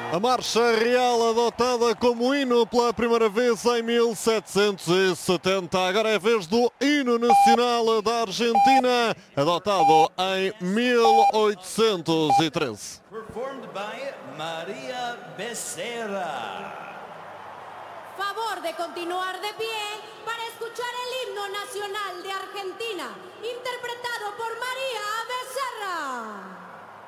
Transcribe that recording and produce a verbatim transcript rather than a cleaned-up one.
A marcha real adotada como hino pela primeira vez em mil setecentos e setenta. Agora é a vez do hino nacional da Argentina, adotado em mil oitocentos e treze. Performed by Maria Becerra. Favor de continuar de pie para escuchar el himno nacional de Argentina, interpretado por María Becerra.